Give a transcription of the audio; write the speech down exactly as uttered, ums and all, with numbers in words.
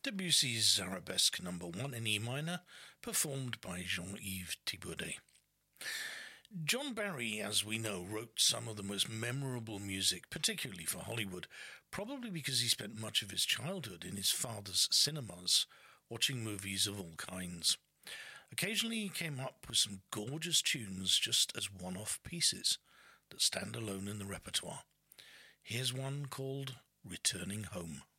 Debussy's Arabesque number one in E minor, performed by Jean-Yves Thibaudet. John Barry, as we know, wrote some of the most memorable music, particularly for Hollywood, probably because he spent much of his childhood in his father's cinemas, watching movies of all kinds. Occasionally he came up with some gorgeous tunes just as one-off pieces that stand alone in the repertoire. Here's one called Returning Home.